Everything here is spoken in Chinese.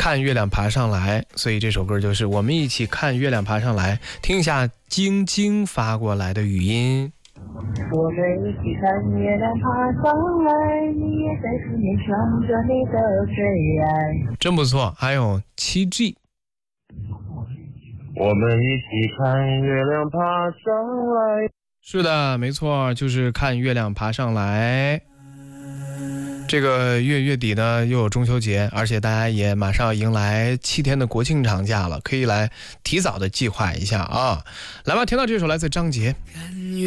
看月亮爬上来，所以这首歌就是我们一起看月亮爬上来。听一下晶晶发过来的语音。 我们一起看月亮爬上来，你也在思念想着你的最爱。 真不错。还有7G， 我们一起看月亮爬上来。 是的，没错，就是看月亮爬上来。这个月底呢又有中秋节，而且大家也马上要迎来7天的国庆长假了，可以来提早的计划一下啊。来吧，听到这首来自张杰。